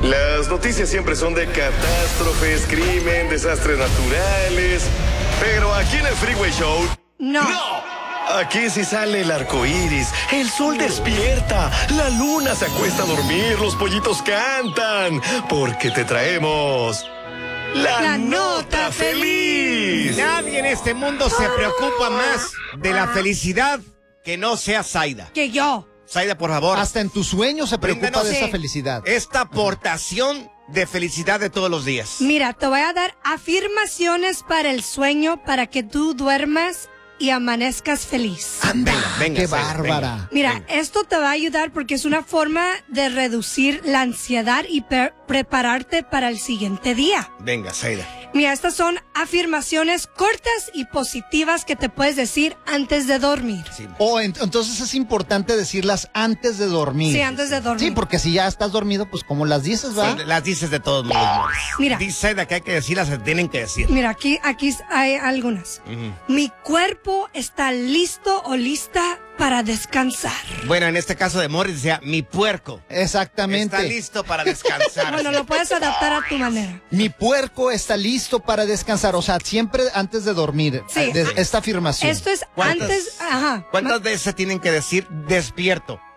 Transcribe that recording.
Las noticias siempre son de catástrofes, crimen, desastres naturales. Pero aquí en el Freeway Show... ¡No! Aquí sí sale el arco iris, el sol despierta, la luna se acuesta a dormir, los pollitos cantan, porque te traemos la nota feliz. Nadie en este mundo se preocupa más de la felicidad que no sea Zaida. Que yo. Zaida, por favor. Hasta en tus sueños se preocupa de esa felicidad. Esta aportación de felicidad de todos los días. Mira, te voy a dar afirmaciones para el sueño para que tú duermas y amanezcas feliz. Anda, venga, qué Zaida, bárbara. venga. Mira, esto te va a ayudar porque es una forma de reducir la ansiedad y prepararte para el siguiente día. Venga, Zaida. Mira, estas son afirmaciones cortas y positivas que te puedes decir antes de dormir. Sí. Entonces es importante decirlas antes de dormir. Sí, antes de dormir. Sí, porque si ya estás dormido, pues como las dices, ¿va? Sí, las dices de todos modos, Morris. Mira. Dice Zaida que hay que decirlas, se tienen que decir. Mira, aquí hay algunas. Mi cuerpo está listo o lista para descansar. Bueno, en este caso de Morris decía, mi puerco Exactamente. está listo para descansar. Bueno, lo puedes adaptar a tu manera. Mi puerco está listo para descansar. O sea, siempre antes de dormir. Sí. Esta afirmación. Esto es ¿Cuántas? antes... Ajá. ¿Cuántas veces se tienen que decir despierto?